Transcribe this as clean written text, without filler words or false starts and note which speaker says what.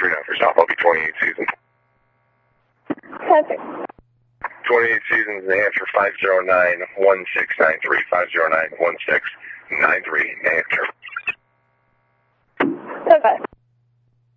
Speaker 1: now for South. I'll be 28 seasons.
Speaker 2: Perfect.
Speaker 1: 28 seasons, New Hampshire, 509-1693, 509-1693, New Hampshire.